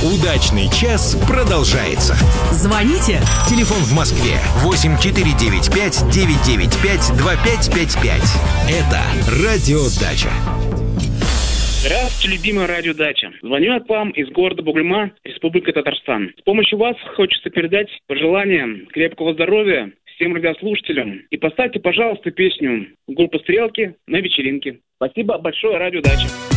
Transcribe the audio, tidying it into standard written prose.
Удачный час продолжается. Звоните. Телефон в Москве 8495 995 2555. Это Радио Дача. Здравствуйте, любимая Радио Дача. Звоню я к вам из города Бугульма, Республика Татарстан. С помощью вас хочется передать пожелания крепкого здоровья всем радиослушателям. И поставьте, пожалуйста, песню группы «Стрелки» на вечеринке. Спасибо большое, Радио Дача.